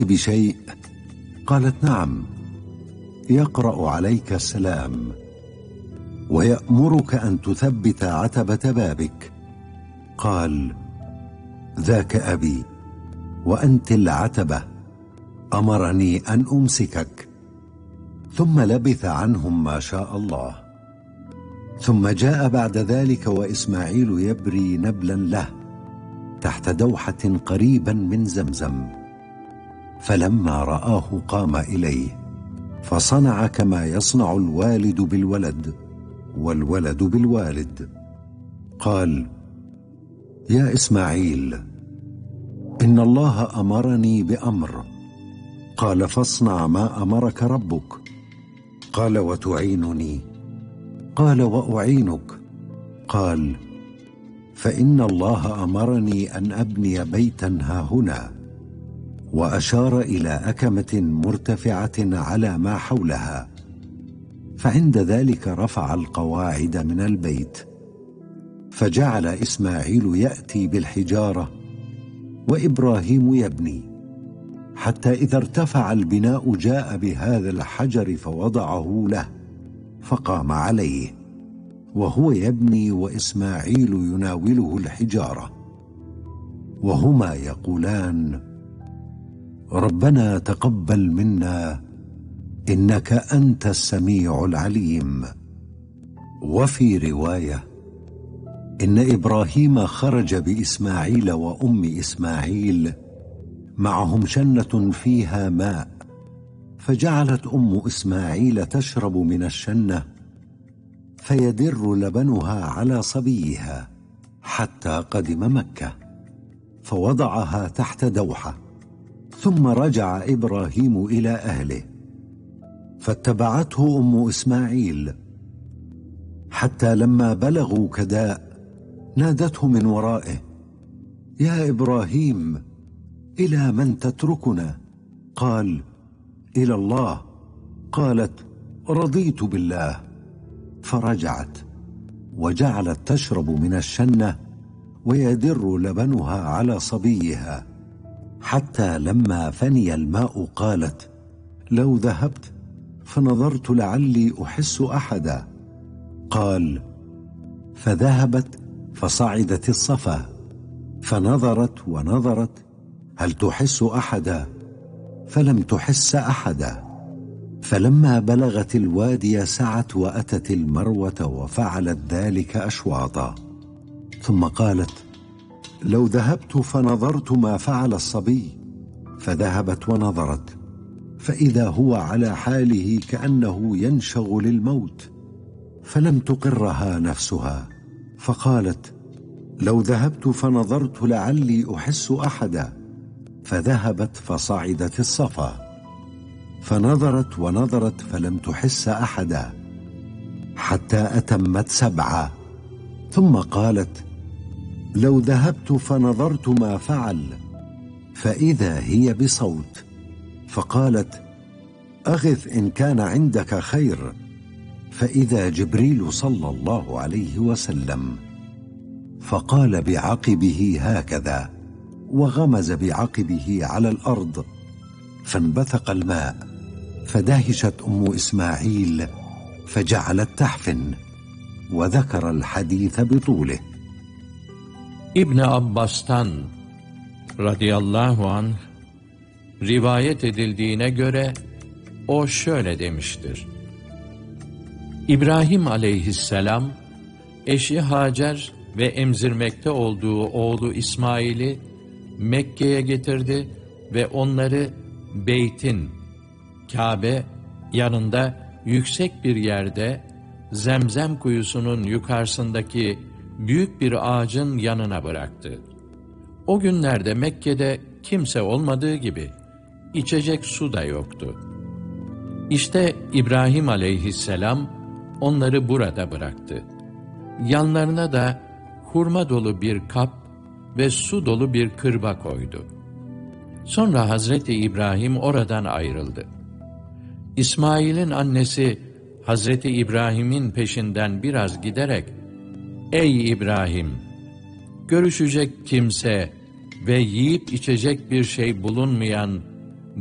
بشيء؟ قالت: نعم، يقرأ عليك السلام ويأمرك أن تثبت عتبة بابك. قال: ذاك أبي، وأنت العتبة، أمرني أن أمسكك. ثم لبث عنهم ما شاء الله. ثم جاء بعد ذلك وإسماعيل يبري نبلا له تحت دوحة قريبا من زمزم، فلما رآه قام إليه، فصنع كما يصنع الوالد بالولد والولد بالوالد. قال: يا إسماعيل، إن الله أمرني بأمر. قال: فاصنع ما أمرك ربك. قال: وتعينني؟ قال: وأعينك. قال: فإن الله أمرني أن أبني بيتا هاهنا، وأشار إلى أكمة مرتفعة على ما حولها، فعند ذلك رفع القواعد من البيت. فجعل إسماعيل يأتي بالحجارة وإبراهيم يبني، حتى إذا ارتفع البناء جاء بهذا الحجر فوضعه له، فقام عليه وهو يبني وإسماعيل يناوله الحجارة، وهما يقولان: ربنا تقبل منا إنك أنت السميع العليم. وفي رواية: إن إبراهيم خرج بإسماعيل وأم إسماعيل، معهم شنة فيها ماء، فجعلت أم إسماعيل تشرب من الشنة، فيدر لبنها على صبيها حتى قدم مكة، فوضعها تحت دوحة. ثم رجع إبراهيم إلى أهله، فاتبعته أم إسماعيل، حتى لما بلغوا كداء نادته من ورائه: يا إبراهيم، إلى من تتركنا؟ قال: إلى الله. قالت: رضيت بالله. فرجعت وجعلت تشرب من الشنة ويدر لبنها على صبيها، حتى لما فني الماء قالت: لو ذهبت فنظرت لعلي أحس أحدا. قال: فذهبت فصعدت الصفا، فنظرت ونظرت هل تحس أحدا، فلم تحس أحدا. فلما بلغت الوادي سعت وأتت المروة وفعلت ذلك أشواطا، ثم قالت: لو ذهبت فنظرت ما فعل الصبي. فذهبت ونظرت، فإذا هو على حاله كأنه ينشغ للموت، فلم تقرها نفسها، فقالت: لو ذهبت فنظرت لعلي أحس أحدا. فذهبت فصعدت الصفا، فنظرت ونظرت فلم تحس أحدا، حتى أتمت 7. ثم قالت: لو ذهبت فنظرت ما فعل، فإذا هي بصوت، فقالت: أغث إن كان عندك خير. فإذا جبريل صلى الله عليه وسلم، فقال بعقبه هكذا، وغمز بعقبه على الأرض، فانبثق الماء، فدهشت أم إسماعيل فجعلت تحفن، وذكر الحديث بطوله. İbn Abbas'tan radıyallahu anh rivayet edildiğine göre o şöyle demiştir: İbrahim aleyhisselam eşi Hacer ve emzirmekte olduğu oğlu İsmail'i Mekke'ye getirdi ve onları Beyt'in, Kabe yanında yüksek bir yerde Zemzem kuyusunun yukarısındaki büyük bir ağacın yanına bıraktı. O günlerde Mekke'de kimse olmadığı gibi içecek su da yoktu. İşte İbrahim aleyhisselam onları burada bıraktı. Yanlarına da hurma dolu bir kap ve su dolu bir kırba koydu. Sonra Hazreti İbrahim oradan ayrıldı. İsmail'in annesi Hazreti İbrahim'in peşinden biraz giderek: "Ey İbrahim! Görüşecek kimse ve yiyip içecek bir şey bulunmayan